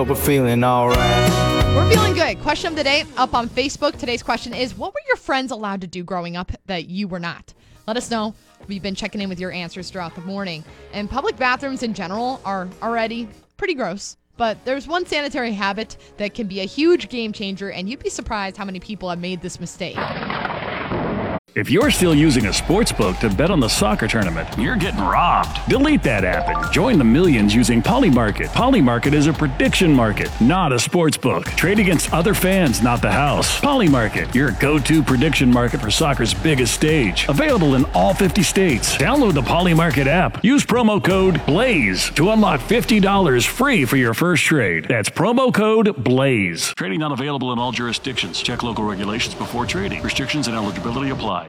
We're feeling alright. We're feeling good. Question of the day up on Facebook. Today's question is, what were your friends allowed to do growing up that you were not? Let us know. We've been checking in with your answers throughout the morning. And public bathrooms in general are already pretty gross. But there's one sanitary habit that can be a huge game changer, and you'd be surprised how many people have made this mistake. If you're still using a sports book to bet on the soccer tournament, you're getting robbed. Delete that app and join the millions using Polymarket. Polymarket is a prediction market, not a sports book. Trade against other fans, not the house. Polymarket, your go-to prediction market for soccer's biggest stage. Available in all 50 states. Download the Polymarket app. Use promo code BLAZE to unlock $50 free for your first trade. That's promo code BLAZE. Trading not available in all jurisdictions. Check local regulations before trading. Restrictions and eligibility apply.